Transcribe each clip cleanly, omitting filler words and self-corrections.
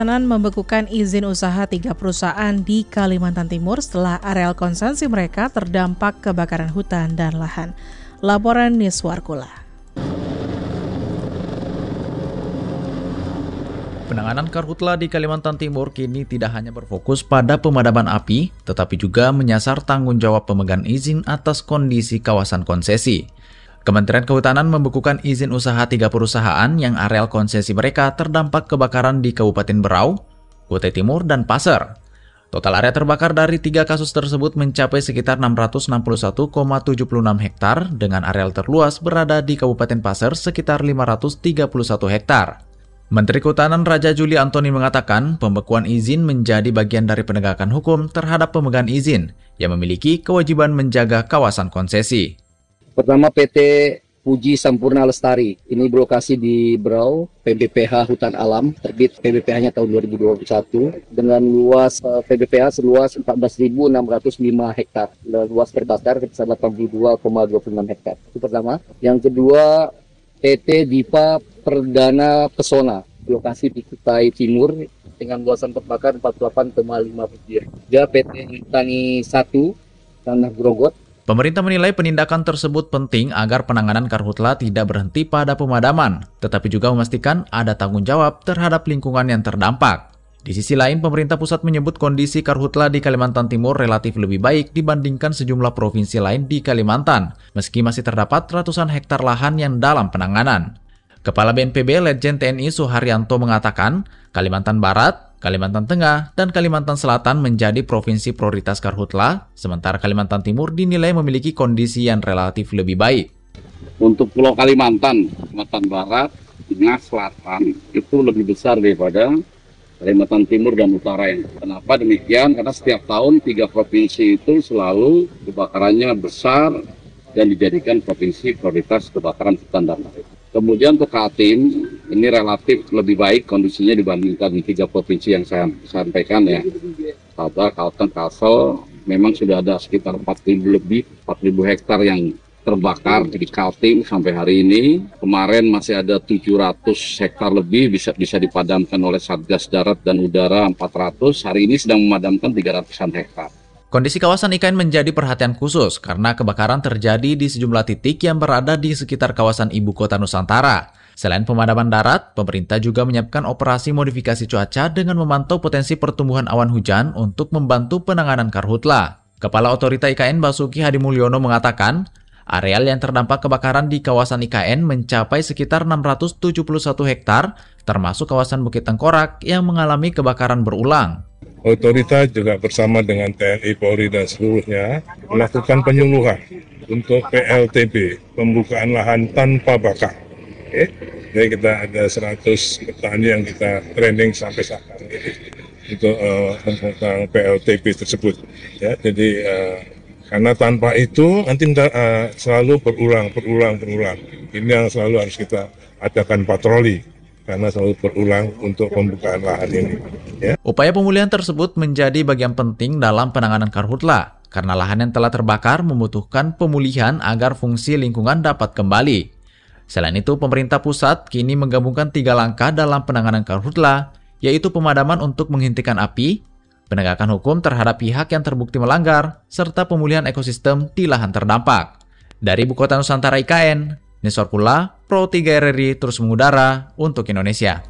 Membekukan izin usaha 3 perusahaan di Kalimantan Timur setelah areal konsesi mereka terdampak kebakaran hutan dan lahan. Laporan Niswarkula. Penanganan karhutla di Kalimantan Timur kini tidak hanya berfokus pada pemadaman api, tetapi juga menyasar tanggung jawab pemegang izin atas kondisi kawasan konsesi. Kementerian Kehutanan membekukan izin usaha 3 perusahaan yang areal konsesi mereka terdampak kebakaran di Kabupaten Berau, Kutai Timur, dan Pasir. Total area terbakar dari 3 kasus tersebut mencapai sekitar 661,76 hektar dengan areal terluas berada di Kabupaten Pasir sekitar 531 hektar. Menteri Kehutanan Raja Juli Antoni mengatakan pembekuan izin menjadi bagian dari penegakan hukum terhadap pemegang izin yang memiliki kewajiban menjaga kawasan konsesi. Pertama PT Puji Sampurna Lestari, ini berlokasi di Berau, PBPH Hutan Alam, terbit PBPH-nya tahun 2021 dengan luas PBPH seluas 14.605 hektar, dan luas terbakar sebesar 82,26 hektar. Itu pertama. Yang kedua, PT Dipa Perdana Pesona, lokasi di Kutai Timur dengan luasan terbakar 48,5 hektar. Juga PT Tani 1, Tanah Grogot. Pemerintah menilai penindakan tersebut penting agar penanganan karhutla tidak berhenti pada pemadaman, tetapi juga memastikan ada tanggung jawab terhadap lingkungan yang terdampak. Di sisi lain, pemerintah pusat menyebut kondisi karhutla di Kalimantan Timur relatif lebih baik dibandingkan sejumlah provinsi lain di Kalimantan, meski masih terdapat ratusan hektar lahan yang dalam penanganan. Kepala BNPB Letjen TNI Suharyanto mengatakan, Kalimantan Barat, Kalimantan Tengah, dan Kalimantan Selatan menjadi provinsi prioritas karhutla, sementara Kalimantan Timur dinilai memiliki kondisi yang relatif lebih baik. Untuk Pulau Kalimantan Barat, Tengah, Selatan itu lebih besar daripada Kalimantan Timur dan Utara. Kenapa demikian? Karena setiap tahun 3 provinsi itu selalu kebakarannya besar dan dijadikan provinsi prioritas kebakaran hutan dan lahan. Kemudian untuk Kaltim, ini relatif lebih baik kondisinya dibandingkan 3 provinsi yang saya sampaikan ya. Sabah, Kalteng, Kalsel, memang sudah ada sekitar 4.000 hektar yang terbakar di Kaltim sampai hari ini. Kemarin masih ada 700 hektar lebih bisa dipadamkan oleh Satgas Darat dan Udara 400. Hari ini sedang memadamkan 300-an hektar. Kondisi kawasan IKN menjadi perhatian khusus karena kebakaran terjadi di sejumlah titik yang berada di sekitar kawasan ibu kota Nusantara. Selain pemadaman darat, pemerintah juga menyiapkan operasi modifikasi cuaca dengan memantau potensi pertumbuhan awan hujan untuk membantu penanganan karhutla. Kepala Otorita IKN Basuki Hadimulyono mengatakan, areal yang terdampak kebakaran di kawasan IKN mencapai sekitar 671 hektar, termasuk kawasan Bukit Tengkorak yang mengalami kebakaran berulang. Otorita juga bersama dengan TNI, Polri, dan seluruhnya melakukan penyuluhan untuk PLTB, pembukaan lahan tanpa bakar. Jadi kita ada 100 petani yang kita training sampai saat ini untuk tentang PLTB tersebut. Ya, jadi karena tanpa itu nanti selalu berulang. Ini yang selalu harus kita adakan patroli. Karena selalu berulang untuk pembukaan lahan ini. Ya. Upaya pemulihan tersebut menjadi bagian penting dalam penanganan karhutla, karena lahan yang telah terbakar membutuhkan pemulihan agar fungsi lingkungan dapat kembali. Selain itu, pemerintah pusat kini menggabungkan 3 langkah dalam penanganan karhutla, yaitu pemadaman untuk menghentikan api, penegakan hukum terhadap pihak yang terbukti melanggar, serta pemulihan ekosistem di lahan terdampak. Dari Ibu Kota Nusantara IKN, Niswarkula, Pro 3 RRI terus mengudara untuk Indonesia.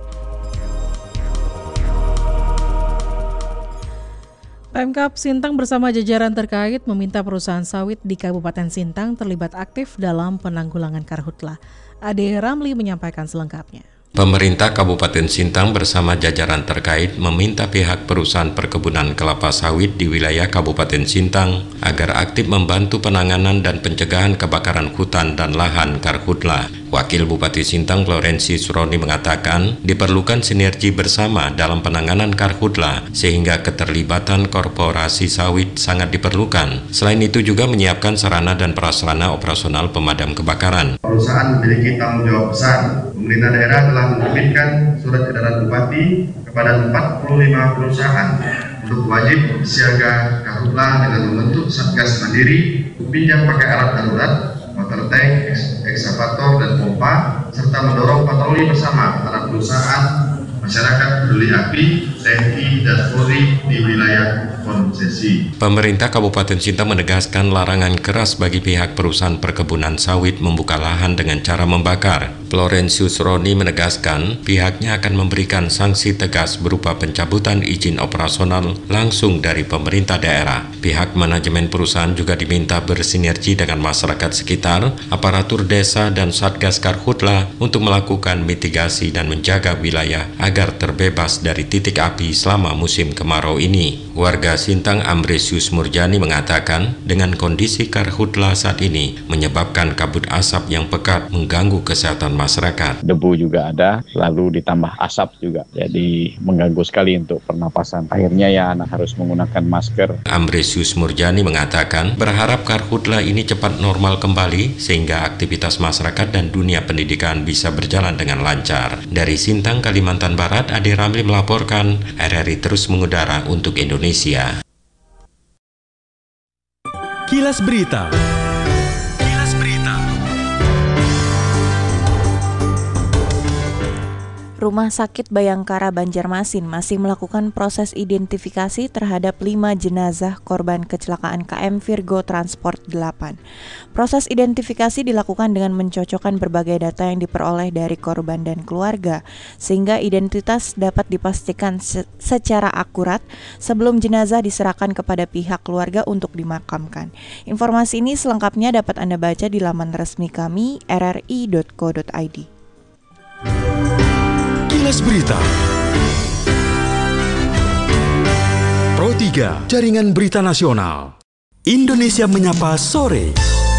Pemkab Sintang bersama jajaran terkait meminta perusahaan sawit di Kabupaten Sintang terlibat aktif dalam penanggulangan karhutla. Ade Ramli menyampaikan selengkapnya. Pemerintah Kabupaten Sintang bersama jajaran terkait meminta pihak perusahaan perkebunan kelapa sawit di wilayah Kabupaten Sintang agar aktif membantu penanganan dan pencegahan kebakaran hutan dan lahan karhutla. Wakil Bupati Sintang Florensi Suroni mengatakan diperlukan sinergi bersama dalam penanganan karhutla sehingga keterlibatan korporasi sawit sangat diperlukan. Selain itu juga menyiapkan sarana dan prasarana operasional pemadam kebakaran. Perusahaan memiliki tanggung jawab besar. Pemerintah daerah telah menerbitkan surat edaran Bupati kepada 45 perusahaan untuk wajib siaga karhutla dengan membentuk satgas mandiri, pinjam pakai alat darurat, water tank, eksavator dan pompa, serta mendorong patroli bersama antara perusahaan masyarakat peduli api, TNI, dan Polri di wilayah konsesi. Pemerintah Kabupaten Sintang menegaskan larangan keras bagi pihak perusahaan perkebunan sawit membuka lahan dengan cara membakar. Florentius Roni menegaskan pihaknya akan memberikan sanksi tegas berupa pencabutan izin operasional langsung dari pemerintah daerah. Pihak manajemen perusahaan juga diminta bersinergi dengan masyarakat sekitar, aparatur desa, dan Satgas Karhutla untuk melakukan mitigasi dan menjaga wilayah agar terbebas dari titik api selama musim kemarau ini. Warga Sintang Ambresius Murjani mengatakan dengan kondisi Karhutla saat ini menyebabkan kabut asap yang pekat mengganggu kesehatan masyarakat. Debu juga ada, lalu ditambah asap juga, jadi mengganggu sekali untuk pernapasan. Akhirnya ya anak harus menggunakan masker. Ambresius Murjani mengatakan berharap Karhutla ini cepat normal kembali sehingga aktivitas masyarakat dan dunia pendidikan bisa berjalan dengan lancar. Dari Sintang, Kalimantan Barat, Ade Ramli melaporkan. RRI terus mengudara untuk Indonesia. Kilas Berita. Rumah Sakit Bayangkara Banjarmasin masih melakukan proses identifikasi terhadap 5 jenazah korban kecelakaan KM Virgo Transport 8. Proses identifikasi dilakukan dengan mencocokkan berbagai data yang diperoleh dari korban dan keluarga, sehingga identitas dapat dipastikan secara akurat sebelum jenazah diserahkan kepada pihak keluarga untuk dimakamkan. Informasi ini selengkapnya dapat Anda baca di laman resmi kami rri.co.id. Kilas Berita. Pro 3, Jaringan Berita Nasional. Indonesia Menyapa Sore.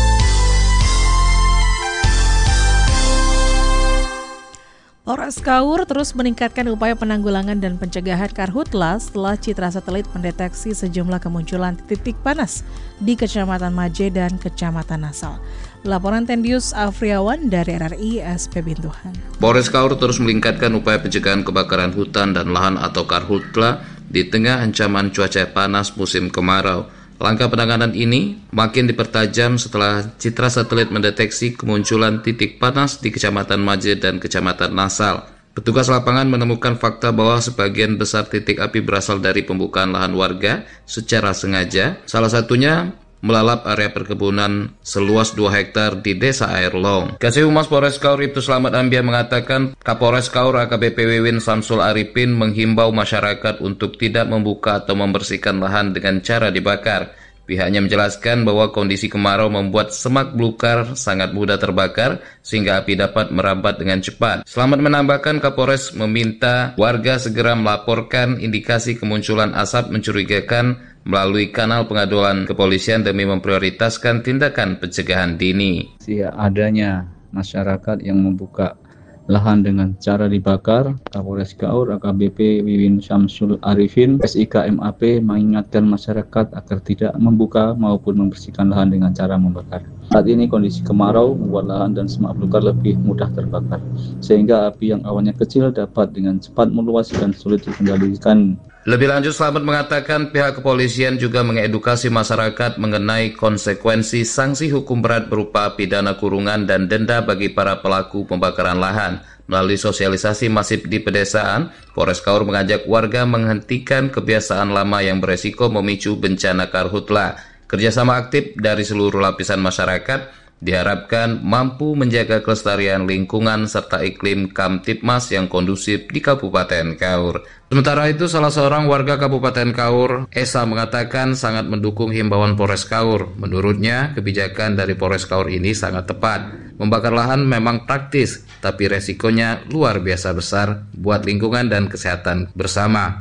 Polres Kaur terus meningkatkan upaya penanggulangan dan pencegahan Karhutla setelah citra satelit mendeteksi sejumlah kemunculan titik panas di Kecamatan Maje dan Kecamatan Nasal. Laporan Tendius Afriawan dari RRI SP Bintuhan. Polres Kaur terus meningkatkan upaya pencegahan kebakaran hutan dan lahan atau Karhutla di tengah ancaman cuaca panas musim kemarau. Langkah penanganan ini makin dipertajam setelah citra satelit mendeteksi kemunculan titik panas di Kecamatan Maje dan Kecamatan Nasal. Petugas lapangan menemukan fakta bahwa sebagian besar titik api berasal dari pembukaan lahan warga secara sengaja, salah satunya melalap area perkebunan seluas 2 hektar di Desa Airlong. Kasih Humas Polres Kaur Ibtu Slamet Ambia mengatakan Kapolres Kaur AKBP Wiwin Samsul Arifin menghimbau masyarakat untuk tidak membuka atau membersihkan lahan dengan cara dibakar. Pihaknya menjelaskan bahwa kondisi kemarau membuat semak belukar sangat mudah terbakar sehingga api dapat merambat dengan cepat. Slamet menambahkan Kapolres meminta warga segera melaporkan indikasi kemunculan asap mencurigakan melalui kanal pengaduan kepolisian demi memprioritaskan tindakan pencegahan dini. Adanya masyarakat yang membuka lahan dengan cara dibakar, Kapolres Kaur AKBP Wiwin Samsul Arifin SIK MAP mengingatkan masyarakat agar tidak membuka maupun membersihkan lahan dengan cara membakar. Saat ini kondisi kemarau membuat lahan dan semak belukar lebih mudah terbakar, sehingga api yang awalnya kecil dapat dengan cepat meluas dan sulit dikendalikan. Lebih lanjut, Slamet mengatakan pihak kepolisian juga mengedukasi masyarakat mengenai konsekuensi sanksi hukum berat berupa pidana kurungan dan denda bagi para pelaku pembakaran lahan. Melalui sosialisasi masif di pedesaan, Polres Kaur mengajak warga menghentikan kebiasaan lama yang beresiko memicu bencana Karhutla. Kerjasama aktif dari seluruh lapisan masyarakat diharapkan mampu menjaga kelestarian lingkungan serta iklim Kamtipmas yang kondusif di Kabupaten Kaur. Sementara itu, salah seorang warga Kabupaten Kaur, Esa, mengatakan sangat mendukung himbauan Polres Kaur. Menurutnya, kebijakan dari Polres Kaur ini sangat tepat. Membakar lahan memang praktis, tapi resikonya luar biasa besar buat lingkungan dan kesehatan bersama.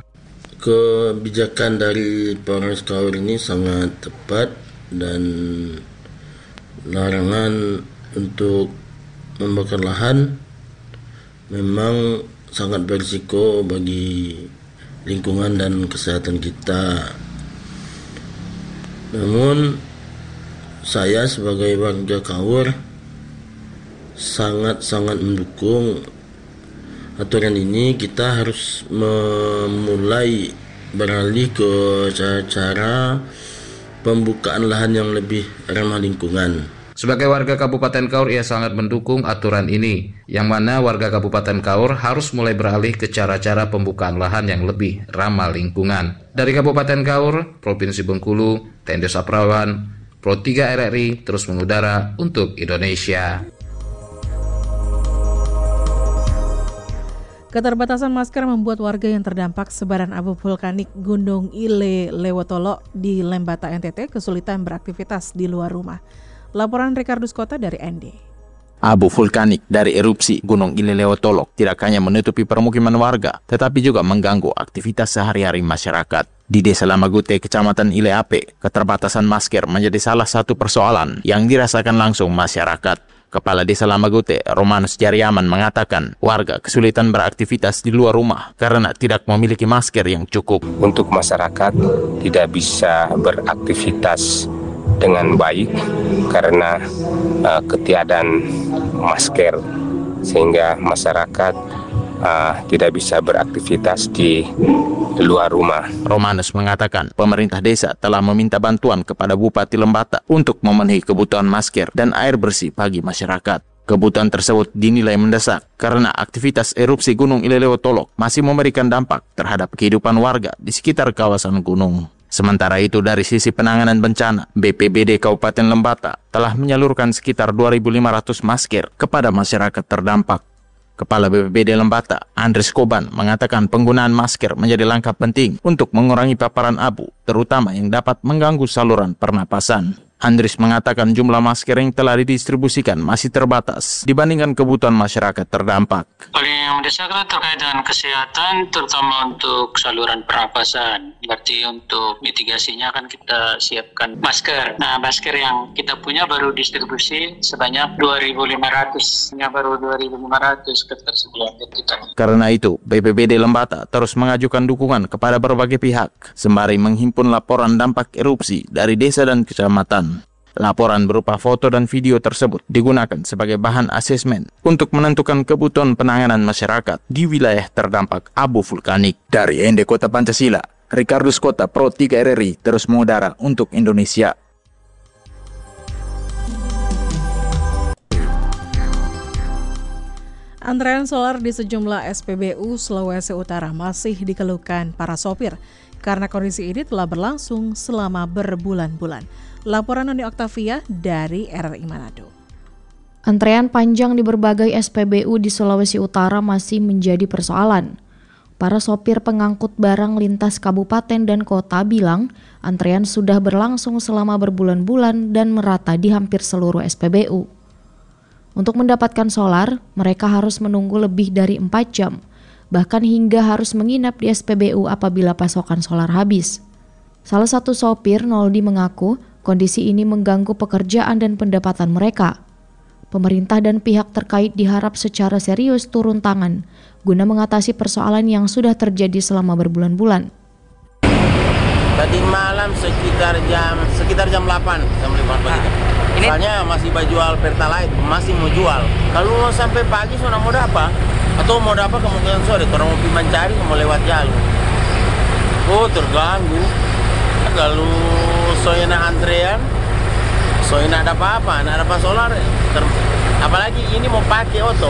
Kebijakan dari Polres Kaur ini sangat tepat dan larangan untuk membakar lahan memang sangat berisiko bagi lingkungan dan kesehatan kita. Namun saya sebagai warga Kaur sangat-sangat mendukung aturan ini. Kita harus memulai beralih ke cara-cara pembukaan lahan yang lebih ramah lingkungan. Sebagai warga Kabupaten Kaur, ia sangat mendukung aturan ini, yang mana warga Kabupaten Kaur harus mulai beralih ke cara-cara pembukaan lahan yang lebih ramah lingkungan. Dari Kabupaten Kaur, Provinsi Bengkulu, Tende Saprawan, Pro 3 RRI terus mengudara untuk Indonesia. Keterbatasan masker membuat warga yang terdampak sebaran abu vulkanik Gunung Ile Lewotolo di Lembata NTT kesulitan beraktivitas di luar rumah. Laporan Ricardus Kota dari ND. Abu vulkanik dari erupsi Gunung Ile Lewotolo tidak hanya menutupi permukiman warga, tetapi juga mengganggu aktivitas sehari-hari masyarakat. Di Desa Lamagute, Kecamatan Ile Ape, keterbatasan masker menjadi salah satu persoalan yang dirasakan langsung masyarakat. Kepala Desa Lamagute, Romanus Jariaman, mengatakan warga kesulitan beraktivitas di luar rumah karena tidak memiliki masker yang cukup. Untuk masyarakat tidak bisa beraktivitas dengan baik karena ketiadaan masker, sehingga masyarakat tidak bisa beraktivitas di luar rumah. Romanus mengatakan pemerintah desa telah meminta bantuan kepada Bupati Lembata untuk memenuhi kebutuhan masker dan air bersih bagi masyarakat. Kebutuhan tersebut dinilai mendesak karena aktivitas erupsi Gunung Ile Lewotolo masih memberikan dampak terhadap kehidupan warga di sekitar kawasan gunung. Sementara itu, dari sisi penanganan bencana, BPBD Kabupaten Lembata telah menyalurkan sekitar 2.500 masker kepada masyarakat terdampak. Kepala BPBD Lembata, Andres Koban, mengatakan penggunaan masker menjadi langkah penting untuk mengurangi paparan abu, terutama yang dapat mengganggu saluran pernapasan. Andres mengatakan jumlah masker yang telah didistribusikan masih terbatas dibandingkan kebutuhan masyarakat terdampak. Paling mendesak terkait dengan kesehatan, terutama untuk saluran pernapasan. Berarti untuk mitigasinya kan kita siapkan masker. Nah, masker yang kita punya baru distribusi sebanyak 2.500. Hanya baru 2.500 ketersediaan kita. Karena itu, BPBD Lembata terus mengajukan dukungan kepada berbagai pihak, sembari menghimpun laporan dampak erupsi dari desa dan kecamatan. Laporan berupa foto dan video tersebut digunakan sebagai bahan asesmen untuk menentukan kebutuhan penanganan masyarakat di wilayah terdampak abu vulkanik. Dari ND Kota Pancasila, Ricardus Kota, Pro 3 RRI terus mengudara untuk Indonesia. Antrean solar di sejumlah SPBU Sulawesi Utara masih dikeluhkan para sopir karena kondisi ini telah berlangsung selama berbulan-bulan. Laporan Noni Oktavia dari RRI Manado. Antrean panjang di berbagai SPBU di Sulawesi Utara masih menjadi persoalan. Para sopir pengangkut barang lintas kabupaten dan kota bilang antrean sudah berlangsung selama berbulan-bulan dan merata di hampir seluruh SPBU. Untuk mendapatkan solar, mereka harus menunggu lebih dari 4 jam, bahkan hingga harus menginap di SPBU apabila pasokan solar habis. Salah satu sopir, Noldi, mengaku kondisi ini mengganggu pekerjaan dan pendapatan mereka. Pemerintah dan pihak terkait diharap secara serius turun tangan guna mengatasi persoalan yang sudah terjadi selama berbulan-bulan. Tadi malam sekitar jam 8 jam 5 pagi. Misalnya masih jual Pertalite, masih mau jual. Kalau mau sampai pagi sudah mau dapat atau mau dapat kemungkinan sore, orang mau mencari mau lewat jalur. Oh, terganggu. Kalau soalnya antrean, soalnya ada apa-apa, ada apa solar, apalagi ini mau pakai oto.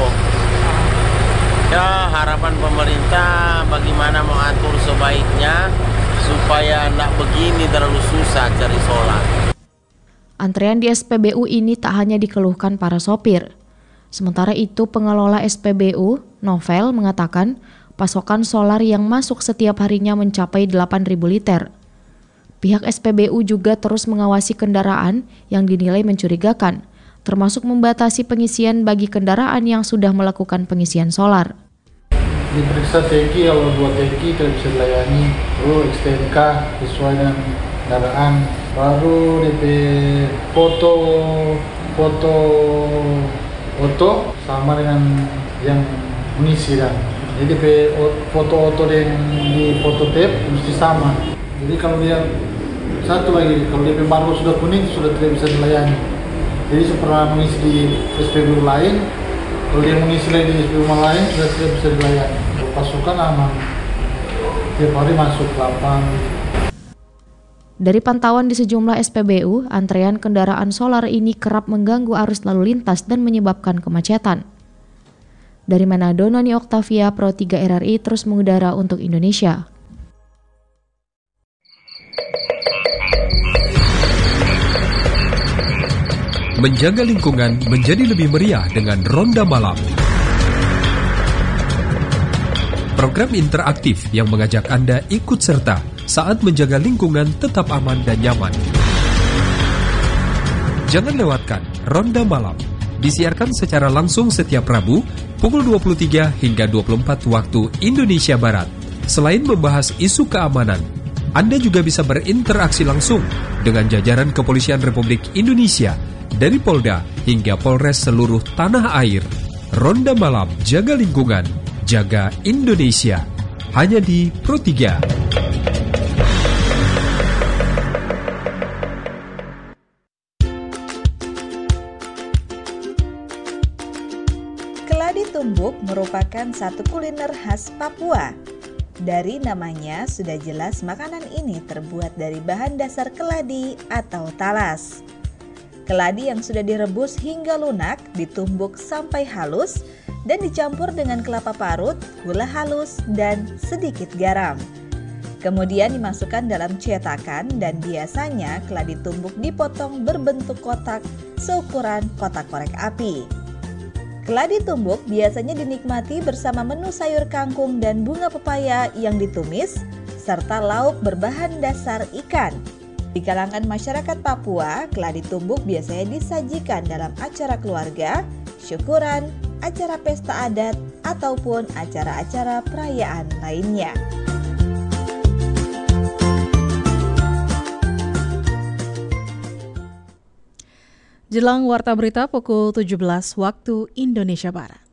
Ya, harapan pemerintah bagaimana mengatur sebaiknya supaya tidak begini terlalu susah cari solar. Antrean di SPBU ini tak hanya dikeluhkan para sopir. Sementara itu, pengelola SPBU, Novel, mengatakan pasokan solar yang masuk setiap harinya mencapai 8.000 liter. Pihak SPBU juga terus mengawasi kendaraan yang dinilai mencurigakan, termasuk membatasi pengisian bagi kendaraan yang sudah melakukan pengisian solar. Diperiksa teki, kalau 2 teki tidak bisa dilayani, lalu STNK sesuai dengan kendaraan, baru DP foto sama dengan yang mengisi dan jadi DP foto yang di foto tape mesti sama. Jadi kalau dia satu lagi, kalau DP baru sudah kuning sudah tidak bisa dilayani. Jadi pernah mengisi di SPBU lain, kalau dia mengisi lagi di SPBU lain sudah tidak bisa dilayani. Pasukan aman, tiap hari masuk 8. Dari pantauan di sejumlah SPBU, antrean kendaraan solar ini kerap mengganggu arus lalu lintas dan menyebabkan kemacetan. Dari Manado, Noni Oktavia, Pro 3 RRI terus mengudara untuk Indonesia. Menjaga lingkungan menjadi lebih meriah dengan Ronda Malam. Program interaktif yang mengajak Anda ikut serta saat menjaga lingkungan tetap aman dan nyaman. Jangan lewatkan Ronda Malam. Disiarkan secara langsung setiap Rabu pukul 23 hingga 24 waktu Indonesia Barat. Selain membahas isu keamanan, Anda juga bisa berinteraksi langsung dengan jajaran Kepolisian Republik Indonesia dari Polda hingga Polres seluruh tanah air. Ronda Malam, jaga lingkungan, jaga Indonesia. Hanya di Pro 3. Keladi tumbuk merupakan satu kuliner khas Papua. Dari namanya sudah jelas makanan ini terbuat dari bahan dasar keladi atau talas. Keladi yang sudah direbus hingga lunak ditumbuk sampai halus dan dicampur dengan kelapa parut, gula halus, dan sedikit garam. Kemudian dimasukkan dalam cetakan dan biasanya keladi tumbuk dipotong berbentuk kotak seukuran kotak korek api. Keladi tumbuk biasanya dinikmati bersama menu sayur kangkung dan bunga pepaya yang ditumis, serta lauk berbahan dasar ikan. Di kalangan masyarakat Papua, keladi tumbuk biasanya disajikan dalam acara keluarga, syukuran, acara pesta adat, ataupun acara-acara perayaan lainnya. Jelang Warta Berita pukul 17 waktu Indonesia Barat.